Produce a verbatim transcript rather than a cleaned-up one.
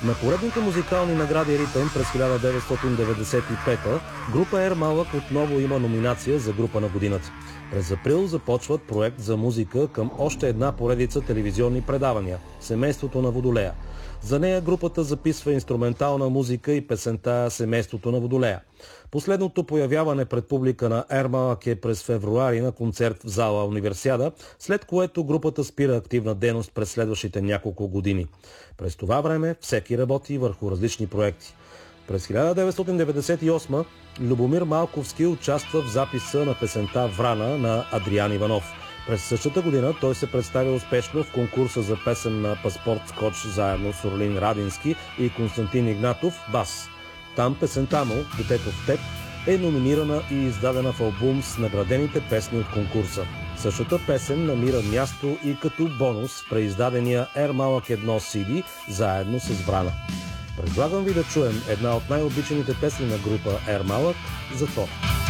На поредните музикални награди Ритъм през хиляда деветстотин деветдесет и пета група Ер-Малък отново има номинация за група на годината. През април започват проект за музика към още една поредица телевизионни предавания – Семейството на Водолея. За нея групата записва инструментална музика и песента Семейството на Водолея. Последното появяване пред публика на Ер-Малък е през февруари на концерт в зала Универсиада, след което групата спира активна дейност през следващите няколко години. През това време всеки работи върху различни проекти. През хиляда деветстотин деветдесет и осма Любомир Малковски участва в записа на песента Врана на Адриан Иванов. През същата година той се представи успешно в конкурса за песен на Паспорт Скоч заедно с Орлин Радински и Константин Игнатов «Бас». Там песента му «Детето в теб» е номинирана и издадена в албум с наградените песни от конкурса. Същата песен намира място и като бонус в преиздадения Ер-Малък едно си ди заедно с Врана. Предлагам ви да чуем една от най-обичаните песни на група Ер-Малък – «Затвор».